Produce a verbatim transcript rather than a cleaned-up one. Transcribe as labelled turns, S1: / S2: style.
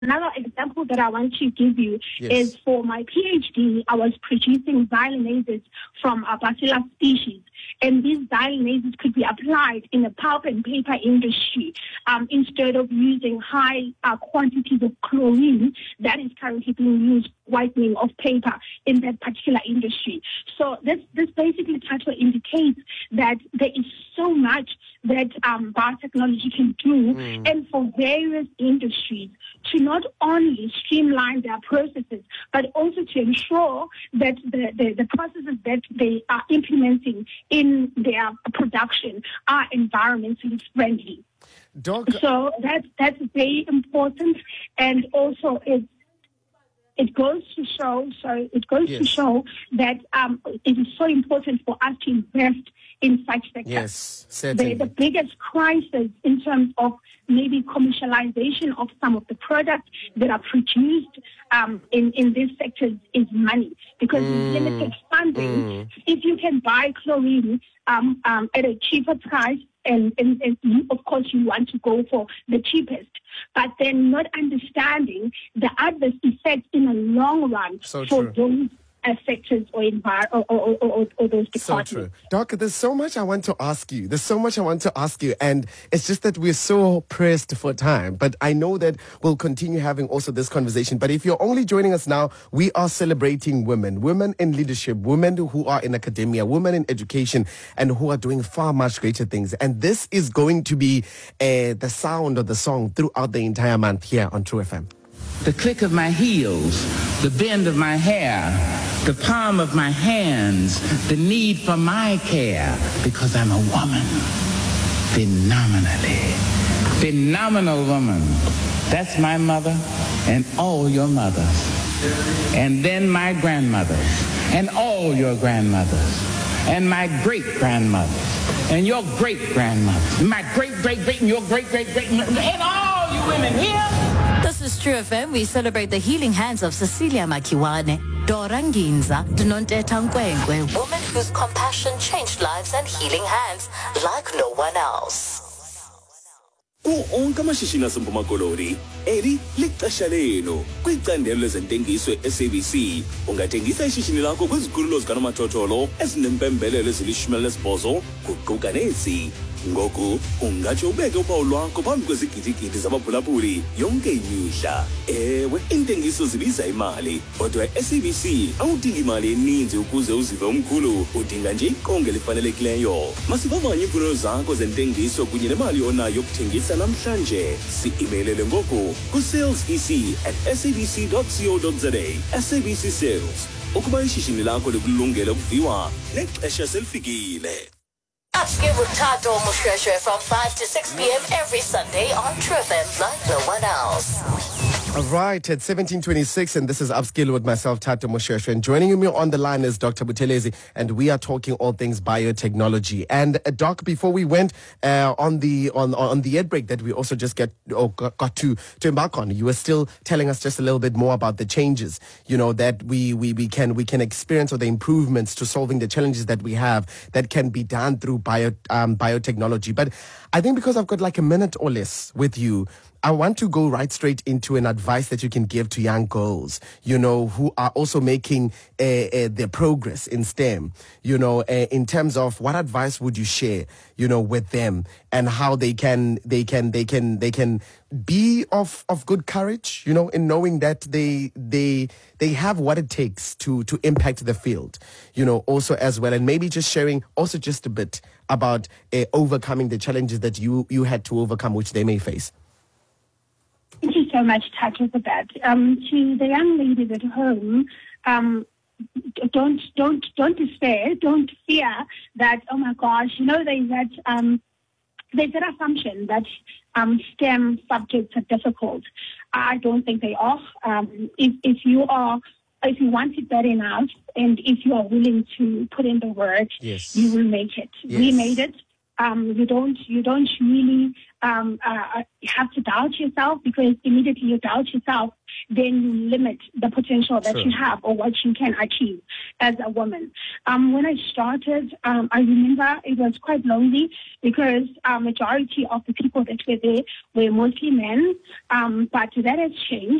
S1: Another example that I want to give you yes. is for my PhD, I was producing xylanases from a Bacillus species. And these xylanases could be applied in the pulp and paper industry um, instead of using high uh, quantities of chlorine that is currently being used whitening of paper in that particular industry. So this, this basically title indicates that there is so much that um, biotechnology can do mm. and for various industries to not only streamline their processes, but also to ensure that the, the, the processes that they are implementing in their production are environmentally friendly.
S2: Doc,
S1: so that, that's very important, and also it's It goes to show, so it goes yes. to show that um, it is so important for us to invest in such sectors.
S2: Yes, certainly.
S1: The, the biggest crisis in terms of maybe commercialization of some of the products that are produced um, in, in these sectors is money, because mm. with limited funding, mm. if you can buy chlorine um, um, at a cheaper price, And, and, and you, of course, you want to go for the cheapest, but then not understanding the adverse effects in the long run
S2: so
S1: for
S2: true.
S1: those uh, sectors or, envir- or, or, or, or those departments.
S2: So true. Doc, there's so much I want to ask you. There's so much I want to ask you, and it's just that we're so pressed for time. But I know that we'll continue having also this conversation. But if you're only joining us now, we are celebrating women, women in leadership, women who are in academia, women in education, and who are doing far much greater things. And this is going to be uh, the sound of the song throughout the entire month here on True F M.
S3: The click of my heels, the bend of my hair, the palm of my hands, the need for my care, because I'm a woman. Phenomenally. Phenomenal woman. That's my mother and all your mothers. And then my grandmothers and all your grandmothers. And my great-grandmothers and your great-grandmothers. My great-great-great and your great-great-great and all you women here.
S4: This is True F M. We celebrate the healing hands of Cecilia Makiwane, Dora Nginza, Nontetha Nkwenkwe, women whose compassion changed lives, and healing hands like no one else.
S5: Ku-onke amashishini aseMpuma Koloni, eli lixesha lenu kwicandelo lezentengiso e-S A B C. Ungathengisa ishishini lakho kwizikhululo zikanomathotholo ezinempembelelo ezilishumi elinesibhozo kuquka nesi. Ngoku ungatsho ubeke uphawu lwakho phambi kwezigidigidi zabaphulaphuli yonke imihla. Ewe, intengiso zibiza imali, kodwa e-S A B C awudingi imali eninzi ukuze uzive umkhulu, udinga nje iqonga elifanelekileyo. Masivavanye iimfuno zakho zentengiso kunye nemali onayo yokuthengisa namhlanje. Si-imeilele ngoku ku-salesec at sabc.co.za. S A B C Sales, ukuba ishishini lakho likulungele ukuviwa, nexesha selifikile.
S4: Upskill with Tato Mosheshe from five to six p.m. every Sunday on True F M like no one else.
S2: All right, at seventeen twenty-six, and this is Upskill with myself, Tato Mosheshe. And joining me on the line is Doctor Buthelezi, and we are talking all things biotechnology. And uh, Doc, before we went uh, on the on on the ad break that we also just get or got, got to to embark on, you were still telling us just a little bit more about the changes, you know, that we we we can we can experience, or the improvements to solving the challenges that we have that can be done through bio um, biotechnology. But I think because I've got like a minute or less with you, I want to go right straight into an advice that you can give to young girls, you know, who are also making uh, uh, their progress in STEM, you know, uh, in terms of what advice would you share, you know, with them, and how they can, they can, they can, they can be of, of good courage, you know, in knowing that they, they, they have what it takes to, to impact the field, you know, also as well. And maybe just sharing also just a bit about uh, overcoming the challenges that you, you had to overcome, which they may face.
S1: Thank you so much, Tato, for that. Um, to the young ladies at home, um, don't don't don't despair, don't fear that. Oh my gosh, you know there's that um, there's that assumption that um, STEM subjects are difficult. I don't think they are. Um, if if you are if you want it bad enough, and if you are willing to put in the work,
S2: yes,
S1: you will make it.
S2: Yes.
S1: We made it. Um, you don't you don't really um, uh, have to doubt yourself, because immediately you doubt yourself, then you limit the potential that
S2: Sure.
S1: you have or what you can achieve as a woman. Um, when I started, um, I remember it was quite lonely because a majority of the people that were there were mostly men, um, but that has changed.